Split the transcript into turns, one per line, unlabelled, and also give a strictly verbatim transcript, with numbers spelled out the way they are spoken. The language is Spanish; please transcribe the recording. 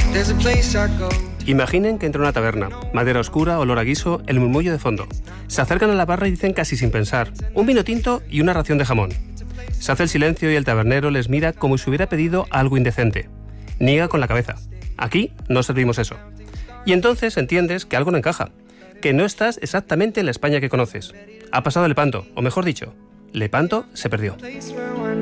Imaginen que entra a una taberna, madera oscura, olor a guiso, el murmullo de fondo. Se acercan a la barra y dicen casi sin pensar, un vino tinto y una ración de jamón. Se hace el silencio y el tabernero les mira como si hubiera pedido algo indecente. Niega con la cabeza. Aquí no servimos eso. Y entonces entiendes que algo no encaja, que no estás exactamente en la España que conoces. Ha pasado Lepanto, o mejor dicho, Lepanto se perdió.